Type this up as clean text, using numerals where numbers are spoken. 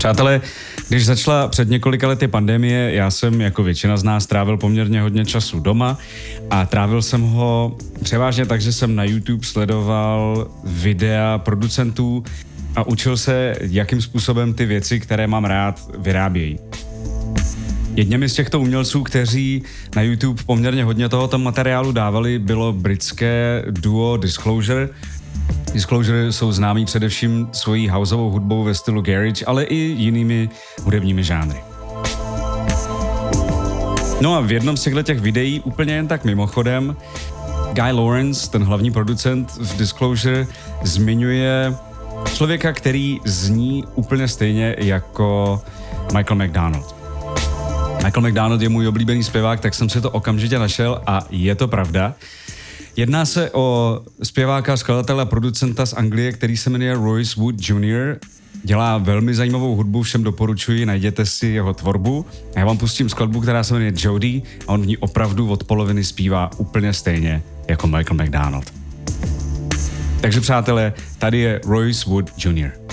Přátelé, když začala před několika lety pandemie, já jsem jako většina z nás trávil poměrně hodně času doma a trávil jsem ho převážně tak, že jsem na YouTube sledoval videa producentů a učil se, jakým způsobem ty věci, které mám rád, vyrábějí. Jedněmi z těchto umělců, kteří na YouTube poměrně hodně tohoto materiálu dávali, bylo britské duo Disclosure. Disclosure jsou známí především svojí houseovou hudbou ve stylu garage, ale i jinými hudebními žánry. No a v jednom z těch videí, úplně jen tak mimochodem, Guy Lawrence, ten hlavní producent v Disclosure, zmiňuje člověka, který zní úplně stejně jako Michael McDonald. Michael McDonald je můj oblíbený zpěvák, tak jsem si to okamžitě našel a je to pravda. Jedná se o zpěváka, skladatele a producenta z Anglie, který se jmenuje Royce Wood Jr. Dělá velmi zajímavou hudbu, všem doporučuji, najděte si jeho tvorbu. Já vám pustím skladbu, která se jmenuje Jody a on v ní opravdu od poloviny zpívá úplně stejně jako Michael McDonald. Takže přátelé, tady je Royce Wood Jr.